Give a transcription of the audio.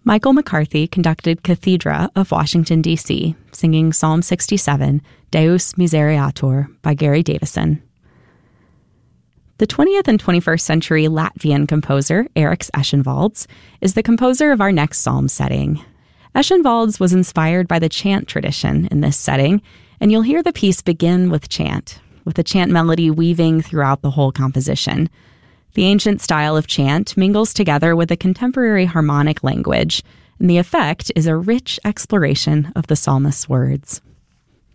Michael McCarthy conducted Cathedra of Washington, D.C., singing Psalm 67, Deus Misereatur, by Gary Davison. The 20th and 21st century Latvian composer Eriks Eschenvalds is the composer of our next psalm setting. Eschenvalds was inspired by the chant tradition in this setting, and you'll hear the piece begin with the chant melody weaving throughout the whole composition. The ancient style of chant mingles together with a contemporary harmonic language, and the effect is a rich exploration of the psalmist's words.